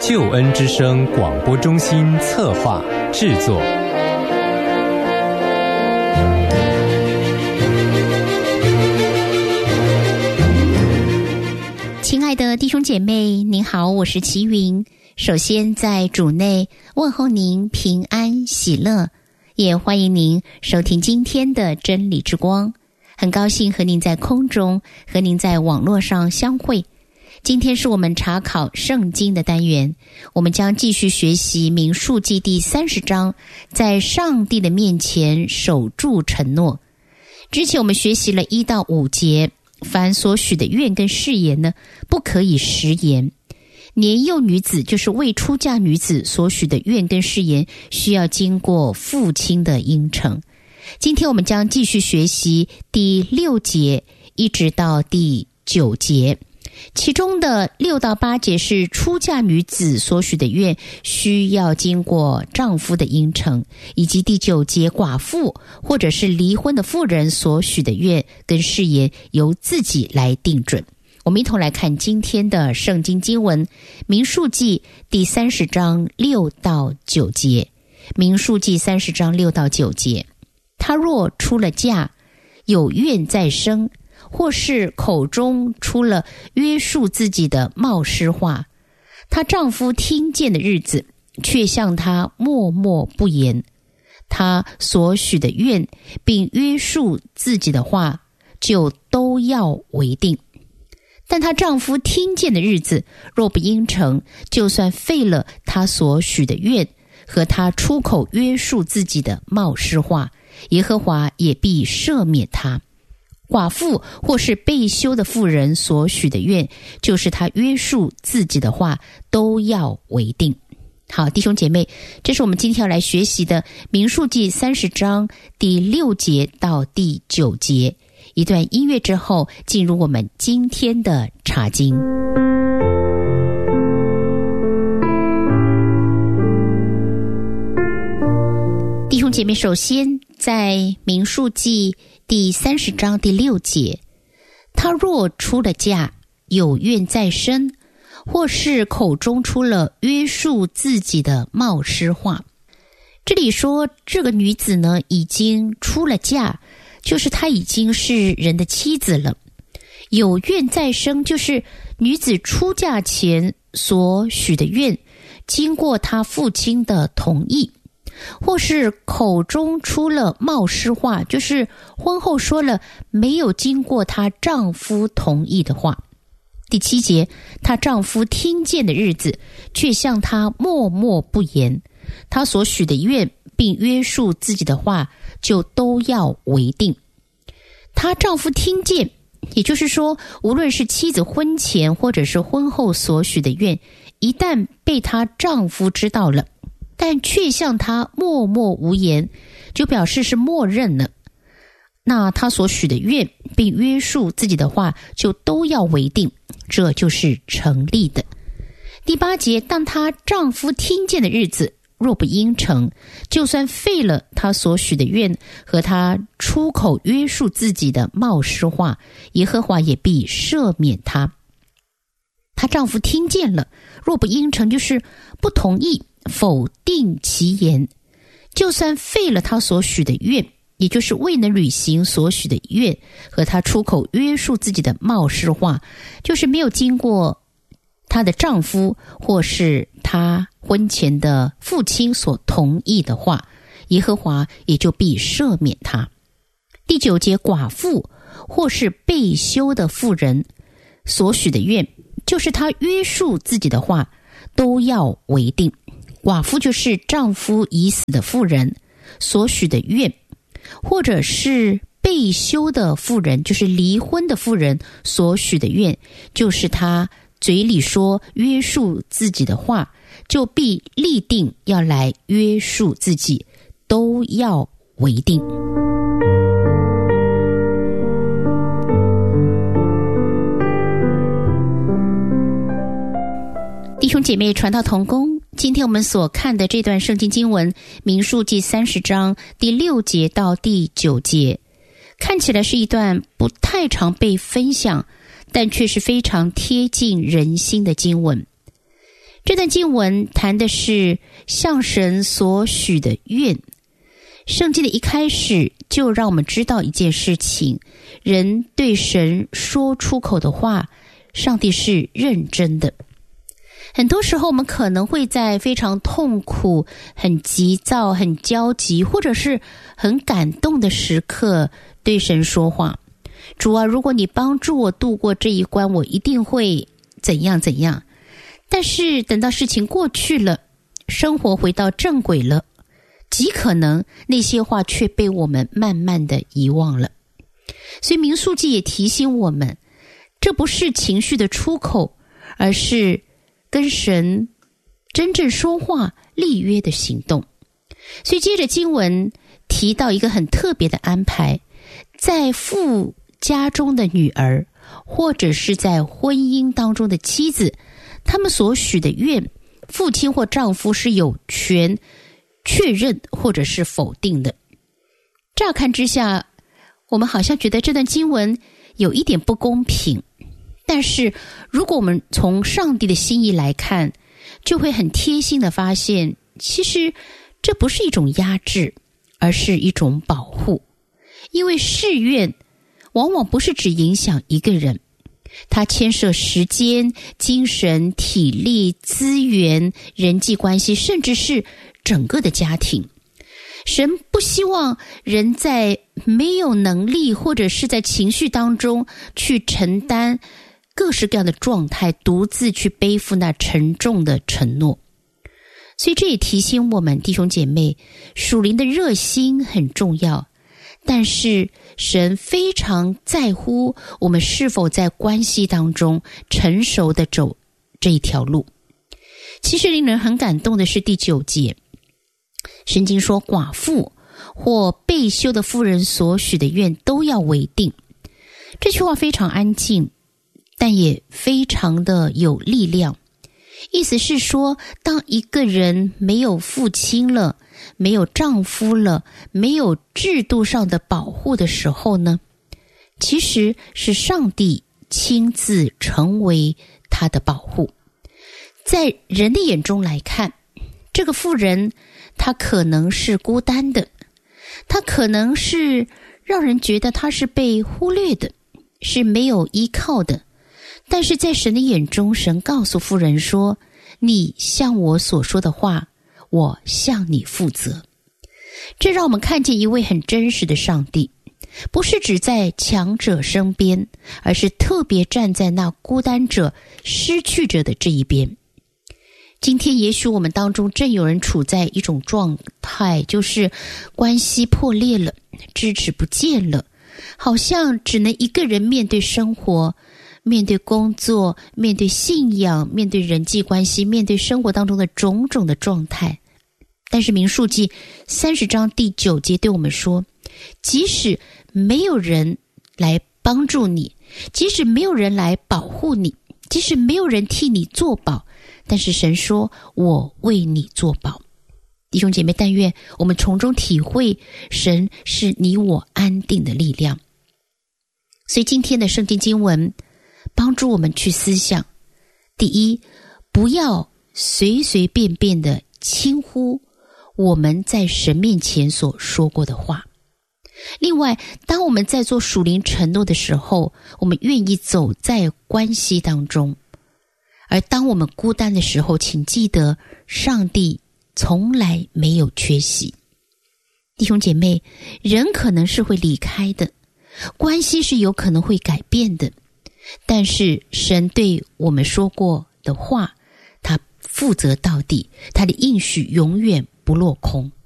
救恩之声广播中心策划制作。 亲爱的弟兄姐妹，您好，我是齐云。首先在主内问候您平安喜乐，也欢迎您收听今天的真理之光。很高兴和您在空中，和您在网络上相会。今天是我们查考圣经的单元，我们将继续学习民数记第30章，在上帝的面前守住承诺。之前我们学习了1到5节，凡所许的愿跟誓言呢，不可以食言。年幼女子，就是未出嫁女子所许的愿跟誓言，需要经过父亲的应承。今天我们将继续学习第6节一直到第9节，其中的6到8节是出嫁女子所许的愿需要经过丈夫的应承，以及第9节寡妇或者是离婚的妇人所许的愿跟誓言由自己来定准。我们一同来看今天的圣经经文，民数记第30章6到9节。民数记30章6到9节，她若出了嫁，有怨在生，或是口中出了约束自己的冒失话，她丈夫听见的日子，却向她默默不言，她所许的愿并约束自己的话，就都要为定。但她丈夫听见的日子，若不应承，就算废了她所许的愿和她出口约束自己的冒失话，耶和华也必赦免她。寡妇或是被休的妇人所许的愿，就是她约束自己的话，都要为定。好，弟兄姐妹，这是我们今天要来学习的民数记30章第6节到第9节。一段音乐之后，进入我们今天的查经。弟兄姐妹，首先在民数记第30章第6节，她若出了嫁，有怨在身，或是口中出了约束自己的冒失话。这里说这个女子呢，已经出了嫁，就是她已经是人的妻子了。有怨在生，就是女子出嫁前所许的愿，经过她父亲的同意，或是口中出了冒失话，就是婚后说了没有经过她丈夫同意的话。第7节，她丈夫听见的日子，却向她默默不言，她所许的愿并约束自己的话，就都要为定。她丈夫听见，也就是说，无论是妻子婚前或者是婚后所许的愿，一旦被她丈夫知道了，但却向她默默无言，就表示是默认了。那她所许的愿并约束自己的话，就都要为定，这就是成立的。第8节，当她丈夫听见的日子，若不应承，就算废了她所许的愿和她出口约束自己的冒失话，耶和华也必赦免她。她丈夫听见了，若不应承，就是不同意，否定其言，就算废了她所许的愿，也就是未能履行所许的愿和她出口约束自己的冒失话，就是没有经过她的丈夫或是她婚前的父亲所同意的话，耶和华也就必赦免她。第9节，寡妇或是被休的妇人所许的愿，就是她约束自己的话，都要为定。寡妇就是丈夫已死的妇人所许的愿，或者是被休的妇人，就是离婚的妇人所许的愿，就是她嘴里说约束自己的话，就必立定要来约束自己，都要为定。弟兄姐妹，传道同工，今天我们所看的这段圣经经文，民数记30章第6节到第9节，看起来是一段不太常被分享，但却是非常贴近人心的经文。 这段经文谈的是向神所许的愿。圣经的一开始就让我们知道一件事情，人对神说出口的话，上帝是认真的。很多时候我们可能会在非常痛苦、很急躁、很焦急，或者是很感动的时刻对神说话，主啊，如果你帮助我度过这一关，我一定会怎样怎样。但是等到事情过去了，生活回到正轨了，极可能那些话却被我们慢慢的遗忘了。所以民数记也提醒我们，这不是情绪的出口，而是跟神真正说话立约的行动。所以接着经文提到一个很特别的安排，在父家中的女儿，或者是在婚姻当中的妻子，他们所许的愿，父亲或丈夫是有权确认或者是否定的。乍看之下，我们好像觉得这段经文有一点不公平，但是如果我们从上帝的心意来看，就会很贴心的发现，其实这不是一种压制，而是一种保护。因为誓愿往往不是只影响一个人，它牵涉时间、精神、体力、资源、人际关系，甚至是整个的家庭。神不希望人在没有能力或者是在情绪当中去承担各式各样的状态，独自去背负那沉重的承诺。所以这也提醒我们弟兄姐妹，属灵的热心很重要，但是神非常在乎我们是否在关系当中成熟的走这一条路。其实令人很感动的是第9节，圣经说寡妇或被休的妇人所许的愿都要为定。这句话非常安静，但也非常的有力量。意思是说，当一个人没有父亲了，没有丈夫了，没有制度上的保护的时候呢，其实是上帝亲自成为他的保护。在人的眼中来看，这个妇人她可能是孤单的，她可能是让人觉得她是被忽略的，是没有依靠的。但是在神的眼中，神告诉妇人说，你向我所说的话，我向你负责。这让我们看见一位很真实的上帝，不是只在强者身边，而是特别站在那孤单者、失去者的这一边。今天也许我们当中正有人处在一种状态，就是关系破裂了，支持不见了，好像只能一个人面对生活，面对工作，面对信仰，面对人际关系，面对生活当中的种种的状态。但是民数记30章第9节对我们说，即使没有人来帮助你，即使没有人来保护你，即使没有人替你作保，但是神说，我为你作保。弟兄姐妹，但愿我们从中体会神是你我安定的力量。所以今天的圣经经文帮助我们去思想，第一，不要随随便便的轻忽我们在神面前所说过的话。另外，当我们在做属灵承诺的时候，我们愿意走在关系当中。而当我们孤单的时候，请记得上帝从来没有缺席。弟兄姐妹，人可能是会离开的，关系是有可能会改变的，但是神对我们说过的话，他负责到底，他的应许永远不落空。